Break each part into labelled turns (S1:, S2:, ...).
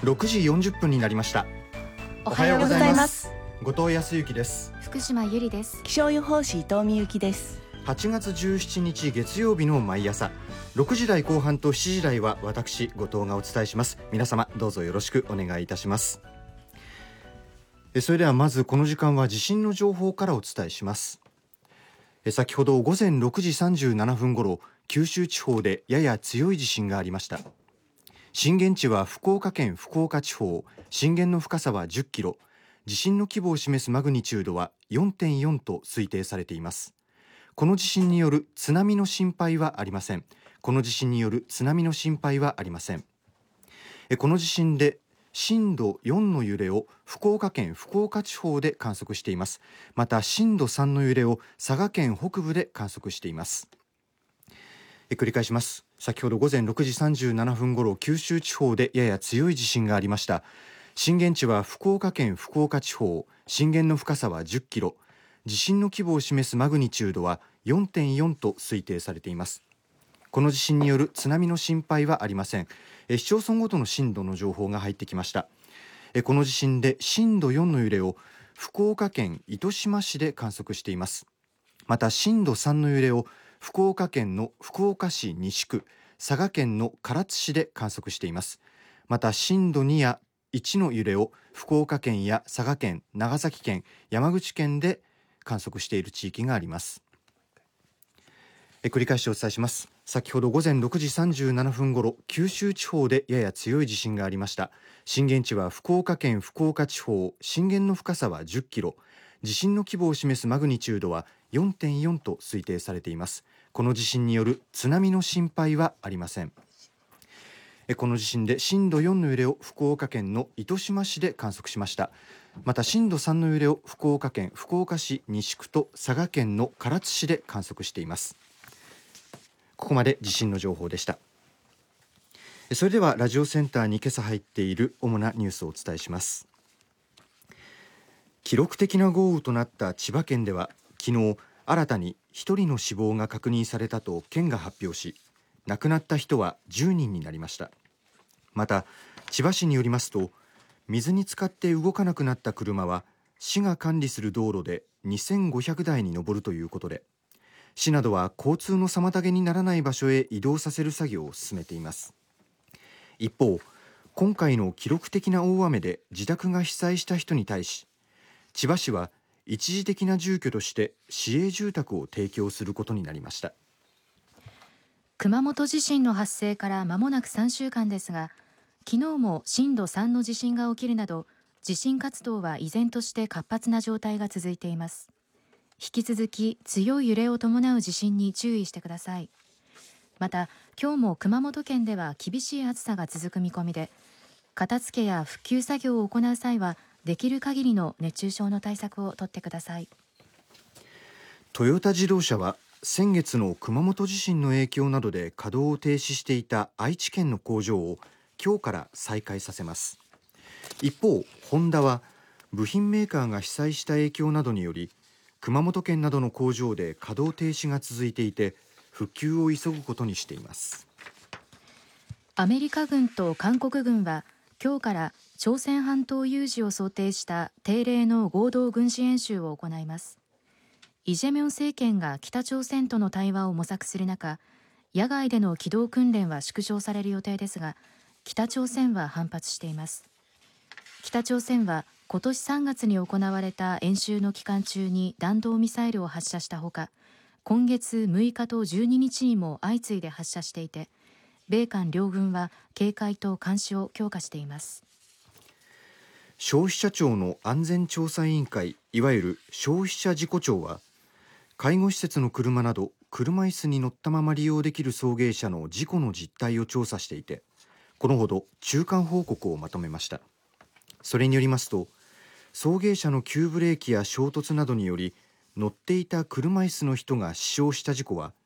S1: 6時40分になりました。
S2: おはようございます。
S1: 後藤康之です。
S2: 福島由里です。
S3: 気象予報士伊藤美由紀です。
S1: 8月17日月曜日の毎朝6時台後半と7時台は私後藤がお伝えします。皆様どうぞよろしくお願いいたします。それではまずこの時間は地震の情報からお伝えします。先ほど午前6時37分ごろ、九州地方でやや強い地震がありました。震源地は福岡県福岡地方、震源の深さは10キロ、地震の規模を示すマグニチュードは 4.4 と推定されています。この地震による津波の心配はありません。この地震による津波の心配はありません。この地震で震度4の揺れを福岡県福岡地方で観測しています。また震度3の揺れを佐賀県北部で観測しています。繰り返します。先ほど午前6時37分ごろ、九州地方でやや強い地震がありました。震源地は福岡県福岡地方、震源の深さは10キロ、地震の規模を示すマグニチュードは 4.4 と推定されています。この地震による津波の心配はありません。市町村ごとの震度の情報が入ってきました。この地震で震度4の揺れを福岡県糸島市で観測しています。また震度3の揺れを福岡県の福岡市西区、佐賀県の唐津市で観測しています。また震度2や1の揺れを福岡県や佐賀県、長崎県、山口県で観測している地域があります。繰り返しお伝えします。先ほど午前6時37分ごろ、九州地方でやや強い地震がありました。震源地は福岡県福岡地方、震源の深さは10キロ、地震の規模を示すマグニチュードは 4.4 と推定されています。この地震による津波の心配はありません。この地震で震度4の揺れを福岡県の糸島市で観測しました。また震度3の揺れを福岡県福岡市西区と佐賀県の唐津市で観測しています。ここまで地震の情報でした。それではラジオセンターに今朝入っている主なニュースをお伝えします。記録的な豪雨となった千葉県では昨日新たに1人の死亡が確認されたと県が発表し、亡くなった人は10人になりました。また千葉市によりますと、水に浸かって動かなくなった車は市が管理する道路で2500台に上るということで、市などは交通の妨げにならない場所へ移動させる作業を進めています。一方、今回の記録的な大雨で自宅が被災した人に対し、千葉市は一時的な住居として市営住宅を提供することになりました。
S2: 熊本地震の発生から間もなく3週間ですが、昨日も震度3の地震が起きるなど地震活動は依然として活発な状態が続いています。引き続き強い揺れを伴う地震に注意してください。また今日も熊本県では厳しい暑さが続く見込みで、片付けや復旧作業を行う際はできる限りの熱中症の対策を取ってください。
S1: トヨタ自動車は先月の熊本地震の影響などで稼働を停止していた愛知県の工場を今日から再開させます。一方、ホンダは部品メーカーが被災した影響などにより熊本県などの工場で稼働停止が続いていて、復旧を急ぐことにしています。
S2: アメリカ軍と韓国軍は今日から朝鮮半島有事を想定した定例の合同軍事演習を行います。イ・ジェミョン政権が北朝鮮との対話を模索する中、野外での機動訓練は縮小される予定ですが、北朝鮮は反発しています。北朝鮮は今年3月に行われた演習の期間中に弾道ミサイルを発射したほか、今月6日と12日にも相次いで発射していて、米韓両軍は警戒と監視を強化しています。
S1: 消費者庁の安全調査委員会、いわゆる消費者事故調は、介護施設の車など車椅子に乗ったまま利用できる送迎車の事故の実態を調査していて、このほど中間報告をまとめました。それによりますと、送迎車の急ブレーキや衝突などにより乗っていた車椅子の人が死傷した事故は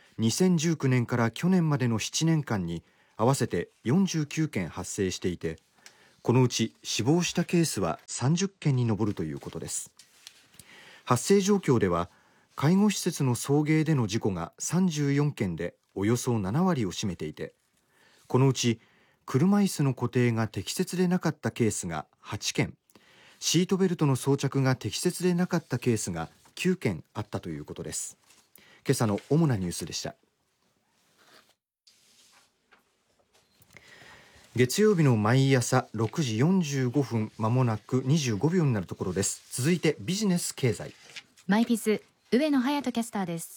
S1: 2019年から去年までの7年間に合わせて49件発生していて、このうち死亡したケースは30件に上るということです。発生状況では介護施設の送迎での事故が34件でおよそ7割を占めていて、このうち車椅子の固定が適切でなかったケースが8件、シートベルトの装着が適切でなかったケースが9件あったということです。今朝の主なニュースでした。月曜日の毎朝6時45分、まもなく25秒になるところです。続いてビジネス経済、
S2: マイビズ上野隼人キャスターです。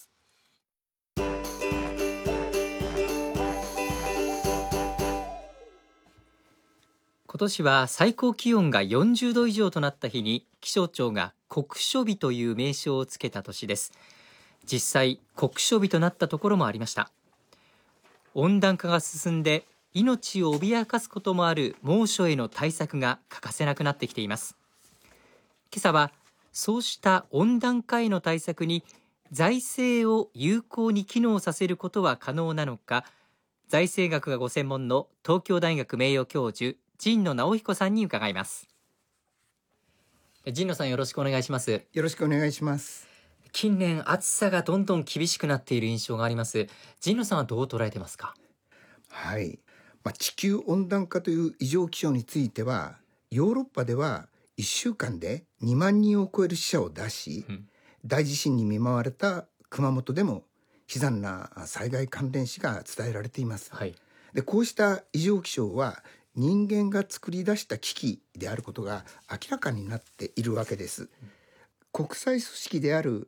S4: 今年は最高気温が40度以上となった日に気象庁が酷暑日という名称をつけた年です。実際酷暑日となったところもありました。温暖化が進んで命を脅かすこともある猛暑への対策が欠かせなくなってきています。今朝はそうした温暖化への対策に財政を有効に機能させることは可能なのか、財政学がご専門の東京大学名誉教授神野直彦さんに伺います。神野さん、よろしくお願いします。
S5: よろしくお願いします。
S4: 近年暑さがどんどん厳しくなっている印象があります。神野さんはどう捉えてますか？
S5: はい、地球温暖化という異常気象についてはヨーロッパでは1週間で2万人を超える死者を出し、大地震に見舞われた熊本でも悲惨な災害関連死が伝えられています。でこうした異常気象は人間が作り出した危機であることが明らかになっているわけです。国際組織である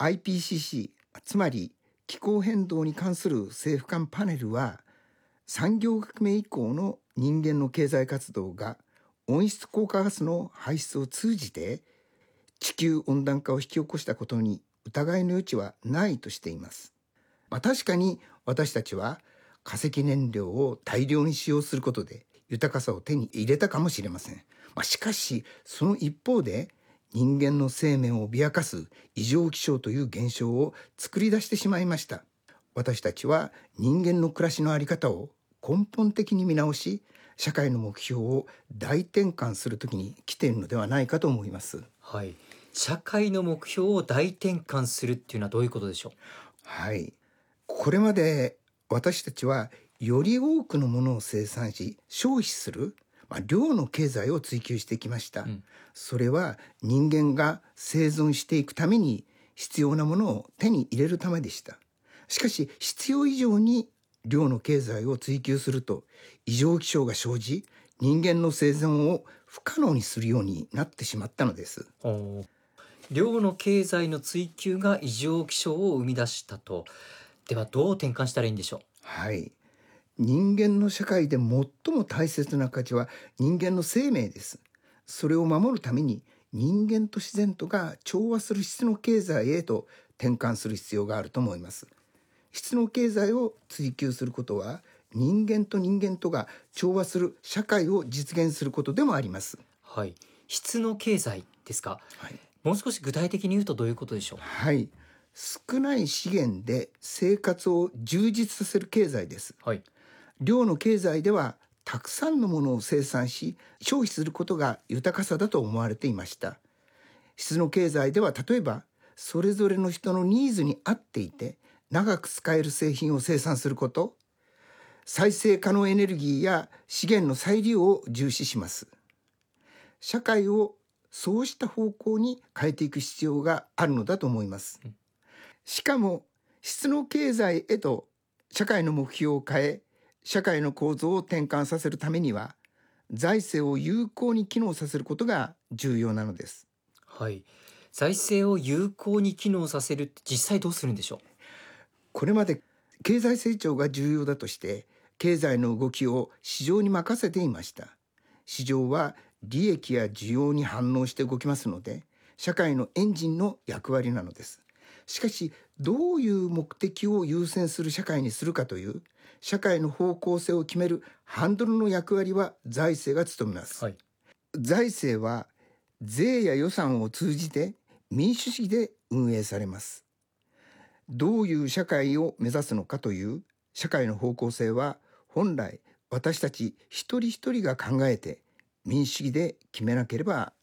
S5: IPCC、 つまり気候変動に関する政府間パネルは、産業革命以降の人間の経済活動が温室効果ガスの排出を通じて地球温暖化を引き起こしたことに疑いの余地はないとしています。確かに私たちは化石燃料を大量に使用することで豊かさを手に入れたかもしれません。しかしその一方で人間の生命を脅かす異常気象という現象を作り出してしまいました。私たちは人間の暮らしの在り方を根本的に見直し、社会の目標を大転換するときに来ているのではないかと思います。
S4: 社会の目標を大転換するっていうのはどういうことでしょう？
S5: これまで私たちはより多くのものを生産し消費する、量の経済を追求してきました。それは人間が生存していくために必要なものを手に入れるためでした。しかし必要以上に量の経済を追求すると異常気象が生じ、人間の生存を不可能にするようになってしまったのです。
S4: 量の経済の追求が異常気象を生み出したと。ではどう転換したらいいんでしょう？
S5: 人間の社会で最も大切な価値は人間の生命です。それを守るために人間と自然とが調和する質の経済へと転換する必要があると思います。質の経済を追求することは人間と人間とが調和する社会を実現することでもあります。
S4: 質の経済ですか？もう少し具体的に言うとどういうことでしょう？
S5: 少ない資源で生活を充実させる経済です。量の経済ではたくさんのものを生産し消費することが豊かさだと思われていました。質の経済では例えばそれぞれの人のニーズに合っていて長く使える製品を生産すること、再生可能エネルギーや資源の再利用を重視します。社会をそうした方向に変えていく必要があるのだと思います。しかも質の経済へと社会の目標を変え、社会の構造を転換させるためには財政を有効に機能させることが重要なのです。
S4: 財政を有効に機能させるって実際どうするんでしょう？
S5: これまで経済成長が重要だとして経済の動きを市場に任せていました。市場は利益や需要に反応して動きますので社会のエンジンの役割なのです。しかしどういう目的を優先する社会にするかという社会の方向性を決めるハンドルの役割は財政が務めます。財政は税や予算を通じて民主主義で運営されます。どういう社会を目指すのかという社会の方向性は本来私たち一人一人が考えて民主主義で決めなければ